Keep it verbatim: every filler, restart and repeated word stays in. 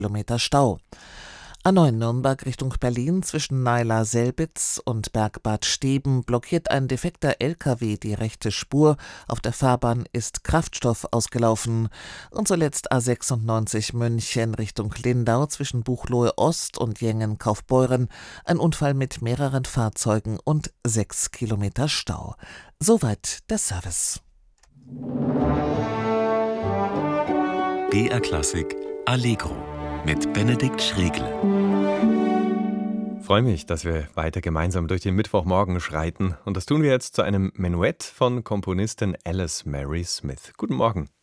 Kilometer Stau. A neun Nürnberg Richtung Berlin zwischen Naila-Selbitz und Bergbad Steben blockiert ein defekter L K W die rechte Spur. Auf der Fahrbahn ist Kraftstoff ausgelaufen. Und zuletzt A sechsundneunzig München Richtung Lindau zwischen Buchloe Ost und Jengen-Kaufbeuren. Ein Unfall mit mehreren Fahrzeugen und sechs Kilometer Stau. Soweit der Service. B R Klassik Allegro mit Benedikt Schregle. Ich freue mich, dass wir weiter gemeinsam durch den Mittwochmorgen schreiten. Und das tun wir jetzt zu einem Menuett von Komponistin Alice Mary Smith. Guten Morgen.